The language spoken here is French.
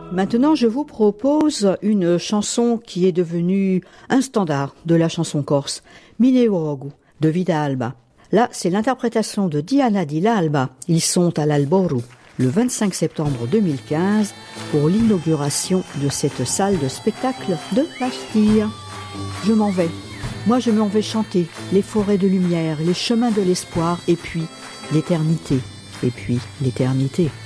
Maintenant, je vous propose une chanson qui est devenue un standard de la chanson corse, Mineogu, de Vida Alba. Là, c'est l'interprétation de Diana Dilla Alba. Ils sont à l'Alboru le 25 septembre 2015 pour l'inauguration de cette salle de spectacle de Bastille. Je m'en vais. Moi, je m'en vais chanter les forêts de lumière, les chemins de l'espoir et puis l'éternité. Et puis l'éternité.